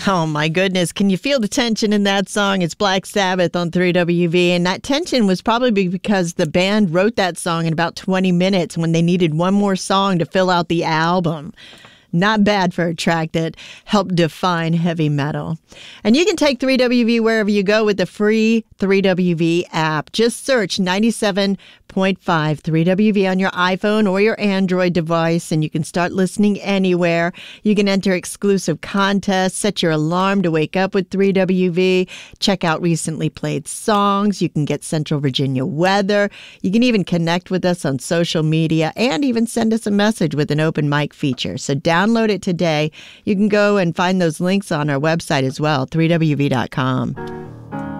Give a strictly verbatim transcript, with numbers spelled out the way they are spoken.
Oh, my goodness. Can you feel the tension in that song? It's Black Sabbath on three W V. And that tension was probably because the band wrote that song in about twenty minutes when they needed one more song to fill out the album. Not bad for a track that helped define heavy metal. And you can take three W V wherever you go with the free three W V app. Just search ninety-seven point five three W V on your iPhone or your Android device, and you can start listening anywhere. You can enter exclusive contests, set your alarm to wake up with three W V, check out recently played songs. You can get Central Virginia weather. You can even connect with us on social media and even send us a message with an open mic feature. So download Download it today. You can go and find those links on our website as well, three W V dot com.